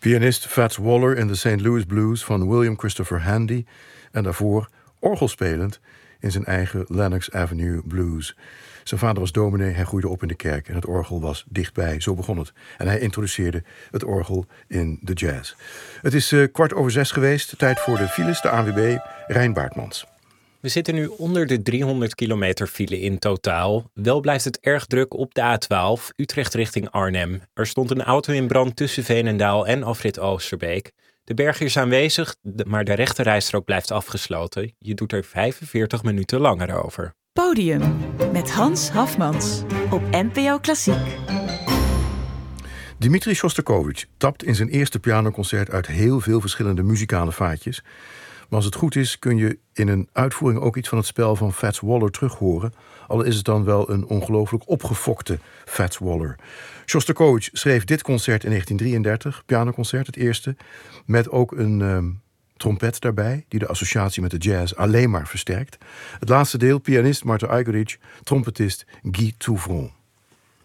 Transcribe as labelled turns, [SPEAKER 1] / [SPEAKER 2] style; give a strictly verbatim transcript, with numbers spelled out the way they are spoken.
[SPEAKER 1] Pianist Fats Waller in de Saint Louis Blues van William Christopher Handy. En daarvoor orgelspelend in zijn eigen Lenox Avenue Blues. Zijn vader was dominee, hij groeide op in de kerk en het orgel was dichtbij. Zo begon het. En hij introduceerde het orgel in de jazz. Het is uh, kwart over zes geweest. Tijd voor de files, de A N W B, Rein Baartmans.
[SPEAKER 2] We zitten nu onder de driehonderd kilometer file in totaal. Wel blijft het erg druk op de A twaalf, Utrecht richting Arnhem. Er stond een auto in brand tussen Veenendaal en afrit Oosterbeek. De berg is aanwezig, maar de rechte rijstrook blijft afgesloten. Je doet er vijfenveertig minuten langer over.
[SPEAKER 3] Podium met Hans Hafmans op N P O Klassiek.
[SPEAKER 1] Dmitri Shostakovich tapt in zijn eerste pianoconcert uit heel veel verschillende muzikale vaatjes. Maar als het goed is, kun je in een uitvoering ook iets van het spel van Fats Waller terughoren. Al is het dan wel een ongelooflijk opgefokte Fats Waller. Shostakovich schreef dit concert in negentien drieëndertig, pianoconcert, het eerste, met ook een um, trompet daarbij, die de associatie met de jazz alleen maar versterkt. Het laatste deel, pianist Marta Argerich, trompetist Guy Touvron.